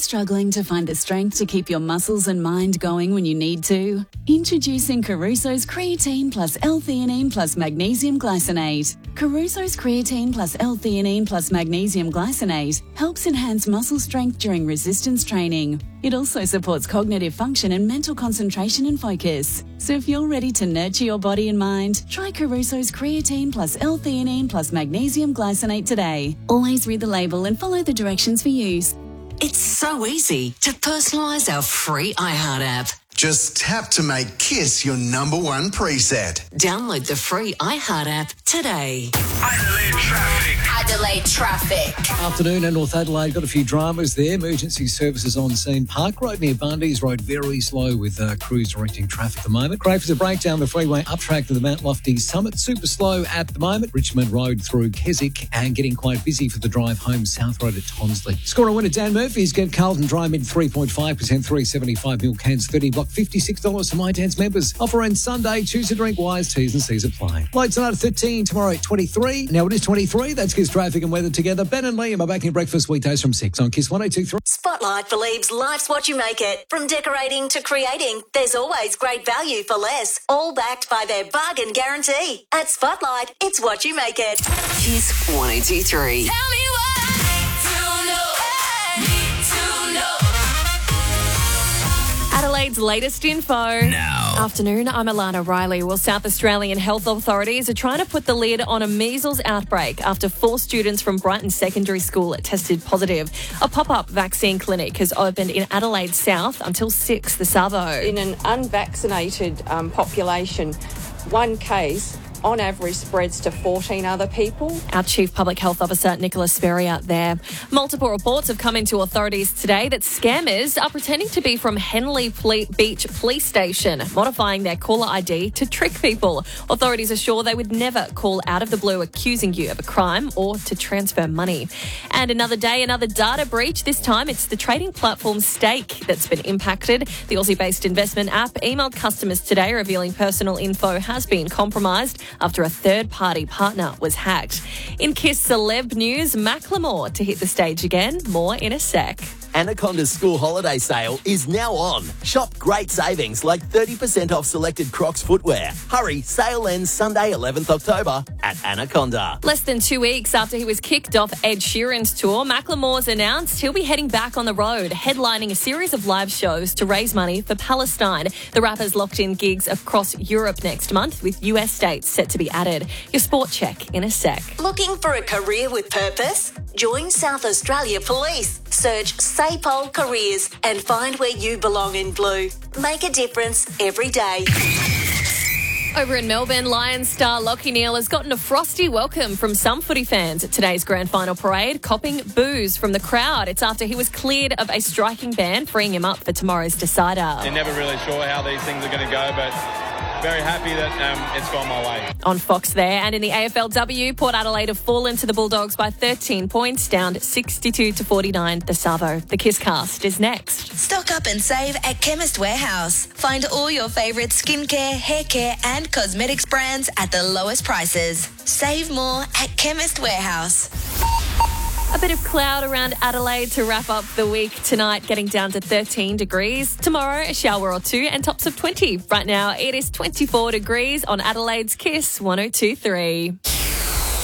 struggling to find the strength to keep your muscles and mind going when you need to? Introducing Caruso's Creatine Plus L-Theanine Plus Magnesium Glycinate. Caruso's Creatine Plus L-Theanine Plus Magnesium Glycinate helps enhance muscle strength during resistance training. It also supports cognitive function and mental concentration and focus. So if you're ready to nurture your body and mind, try Caruso's Creatine Plus L-Theanine Plus Magnesium Glycinate today. Always read the label and follow the directions for use. It's so easy to personalise our free iHeart app. Just tap to make KISS your number one preset. Download the free iHeart app today. Adelaide traffic. Afternoon in North Adelaide, got a few dramas there. Emergency services on scene. Park Road near Bundy's Road, very slow with crews directing traffic at the moment. Crafers a breakdown the freeway up track to the Mount Lofty Summit. Super slow at the moment. Richmond Road through Keswick and getting quite busy for the drive home South Road at Tonsley. Scorer winner Dan Murphy's get Carlton Dry mid 3.5%, 375 mil cans, 30 block, $56 for My Dad's members. Offer ends Sunday. Choose to drink wise. T's and C's apply. Low tonight at 13, tomorrow at 23. Now it is 23. That's KISS traffic and weather together. Ben and Liam are back in breakfast weekdays from 6 on KISS 102.3. Spotlight believes life's what you make it. From decorating to creating, there's always great value for less. All backed by their bargain guarantee. At Spotlight, it's what you make it. KISS 102.3. Tell me what need to know. Adelaide's latest info. Now. Afternoon, I'm Alana Riley. Well, South Australian health authorities are trying to put the lid on a measles outbreak after 4 students from Brighton Secondary School tested positive. A pop-up vaccine clinic has opened in Adelaide South until 6 this arvo. In an unvaccinated population, one case on average spreads to 14 other people. Our Chief Public Health Officer, Nicola Sperry, there. Multiple reports have come into authorities today that scammers are pretending to be from Henley Beach Police Station, modifying their caller ID to trick people. Authorities are sure they would never call out of the blue accusing you of a crime or to transfer money. And another day, another data breach. This time it's the trading platform Stake that's been impacted. The Aussie-based investment app emailed customers today revealing personal info has been compromised after a third-party partner was hacked. In KISS celeb news, Macklemore to hit the stage again. More in a sec. Anaconda's school holiday sale is now on. Shop great savings like 30% off selected Crocs footwear. Hurry, sale ends Sunday 11th October at Anaconda. Less than 2 weeks after he was kicked off Ed Sheeran's tour, Macklemore's announced he'll be heading back on the road, headlining a series of live shows to raise money for Palestine. The rapper's locked in gigs across Europe next month, with US states set to be added. Your sport check in a sec. Looking for a career with purpose? Join South Australia Police. Search SAPOL Careers and find where you belong in blue. Make a difference every day. Over in Melbourne, Lions star Lachie Neale has gotten a frosty welcome from some footy fans at today's grand final parade, copping boos from the crowd. It's after he was cleared of a striking ban, freeing him up for tomorrow's decider. You're never really sure how these things are going to go, but very happy that it's gone my way. On Fox there, and in the AFLW, Port Adelaide have fallen to the Bulldogs by 13 points, down 62-49 the Savo. The KISS cast is next. Stock up and save at Chemist Warehouse. Find all your favourite skincare, hair care and cosmetics brands at the lowest prices. Save more at Chemist Warehouse. A bit of cloud around Adelaide to wrap up the week tonight, getting down to 13 degrees. Tomorrow, a shower or two and tops of 20. Right now, it is 24 degrees on Adelaide's KISS 102.3.